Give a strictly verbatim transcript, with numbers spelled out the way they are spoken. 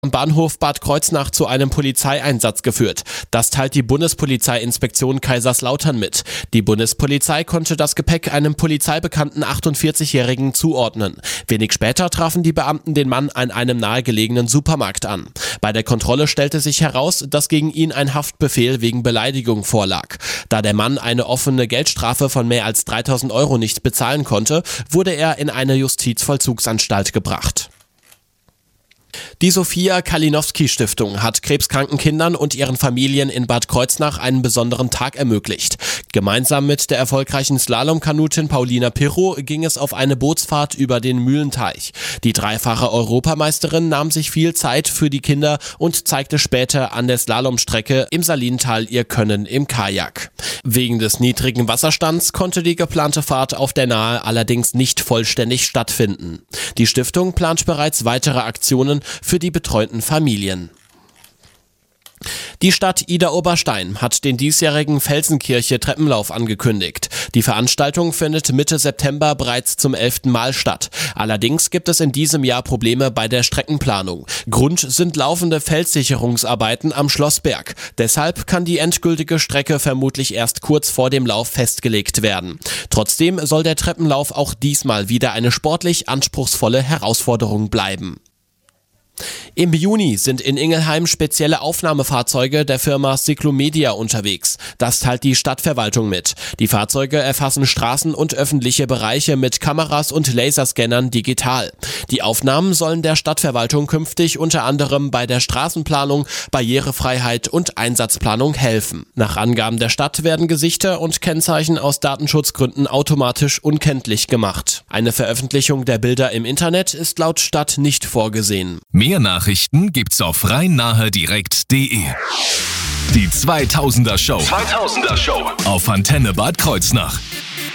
am Bahnhof Bad Kreuznach zu einem Polizeieinsatz geführt. Das teilt die Bundespolizeiinspektion Kaiserslautern mit. Die Bundespolizei konnte das Gepäck einem polizeibekannten achtundvierzigjährigen zuordnen. Wenig später trafen die Beamten den Mann an einem nahegelegenen Supermarkt an. Bei der Kontrolle stellte sich heraus, dass gegen ihn ein Haftbefehl wegen Beleidigung vorlag. Da der Mann eine offene Geldstrafe von mehr als dreitausend Euro nicht bezahlen konnte, wurde er in eine Justizvollzugsanstalt gebracht. Die Sophia Kalinowski Stiftung hat krebskranken Kindern und ihren Familien in Bad Kreuznach einen besonderen Tag ermöglicht. Gemeinsam mit der erfolgreichen Slalomkanutin Paulina Pirro ging es auf eine Bootsfahrt über den Mühlenteich. Die dreifache Europameisterin nahm sich viel Zeit für die Kinder und zeigte später an der Slalomstrecke im Salintal ihr Können im Kajak. Wegen des niedrigen Wasserstands konnte die geplante Fahrt auf der Nahe allerdings nicht vollständig stattfinden. Die Stiftung plant bereits weitere Aktionen für die betreuten Familien. Die Stadt Idar-Oberstein hat den diesjährigen Felsenkirche-Treppenlauf angekündigt. Die Veranstaltung findet Mitte September bereits zum elften Mal statt. Allerdings gibt es in diesem Jahr Probleme bei der Streckenplanung. Grund sind laufende Felssicherungsarbeiten am Schlossberg. Deshalb kann die endgültige Strecke vermutlich erst kurz vor dem Lauf festgelegt werden. Trotzdem soll der Treppenlauf auch diesmal wieder eine sportlich anspruchsvolle Herausforderung bleiben. Im Juni sind in Ingelheim spezielle Aufnahmefahrzeuge der Firma Cyclomedia unterwegs. Das teilt die Stadtverwaltung mit. Die Fahrzeuge erfassen Straßen und öffentliche Bereiche mit Kameras und Laserscannern digital. Die Aufnahmen sollen der Stadtverwaltung künftig unter anderem bei der Straßenplanung, Barrierefreiheit und Einsatzplanung helfen. Nach Angaben der Stadt werden Gesichter und Kennzeichen aus Datenschutzgründen automatisch unkenntlich gemacht. Eine Veröffentlichung der Bilder im Internet ist laut Stadt nicht vorgesehen. Mehr Nachrichten gibt's auf rhein-nahe-direkt punkt de. Die zweitausender Show. zweitausender Show auf Antenne Bad Kreuznach.